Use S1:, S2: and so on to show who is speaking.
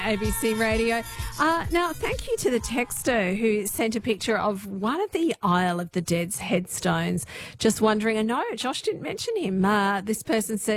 S1: ABC Radio. Now, thank you to the texter who sent a picture of one of the Isle of the Dead's headstones. Just wondering, no, Josh didn't mention him. This person says,